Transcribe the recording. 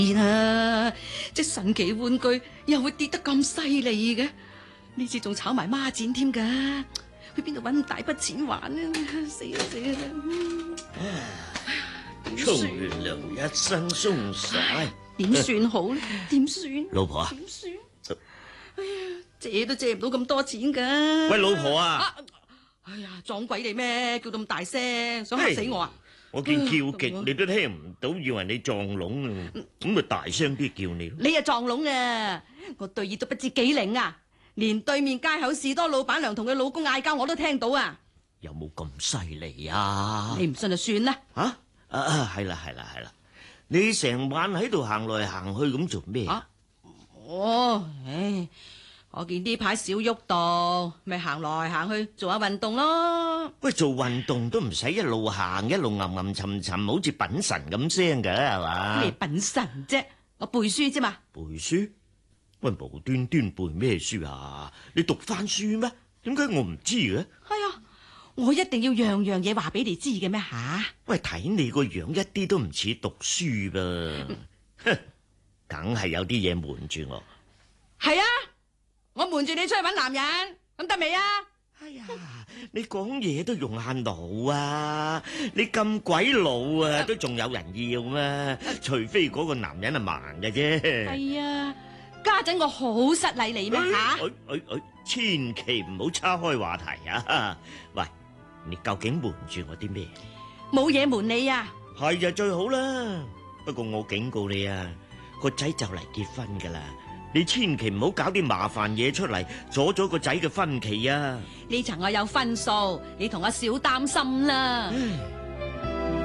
啦，隻神奇玩具又會跌得咁犀利嘅？呢次仲炒埋孖展添噶，去邊度搵咁大筆錢還啊？死啦死啦！ 沖完涼一身鬆晒， 點算好咧？點算？ 老婆啊， 點算？哎呀，借都借唔到咁多錢噶。 喂，老婆啊！ 哎呀，撞鬼你咩？叫咁大聲，想嚇死我啊！ 我見叫極你都聽唔到，以為你撞聾啊，咁咪大聲啲叫你咯。 你啊撞聾啊！我對耳都不知幾靈啊，連對面街口士多老闆娘同佢老公嗌交我都聽到啊！ 有冇咁犀利啊？ 你唔信就算啦。 係啦，你成晚喺度行來行去咁做咩啊？ 我見呢排少喐動，咪行來行去做下運動咯。 喂，做運動都唔使一路行一路吟沉沉，好似品神咁聲噶係嘛？ 咩品神啫？我背書啫嘛。 背書？喂，無端端背咩書啊？你讀翻書咩？點解我唔知嘅？ 係啊，我一定要樣樣嘢話俾你知嘅咩吓？ 喂，睇你個樣一啲都唔似讀書噃，哼，梗係有啲嘢瞞住我。 係啊。我瞞住你出去搵男人，咁得未啊？ 哎呀，你講嘢都用下腦啊！你咁鬼老啊，都仲有人要咩？除非嗰個男人係盲嘅啫。 係啊，家陣我好失禮你咩吓？ 千祈唔好岔開話題啊！喂，你究竟瞞住我啲咩？ 冇嘢瞞你啊！ 係就最好啦。不過我警告你啊，個仔就嚟結婚噶啦。你千祈唔好搞啲麻煩嘢出嚟，阻咗個仔嘅婚期啊！ 呢層我有分數，你同我少擔心啦。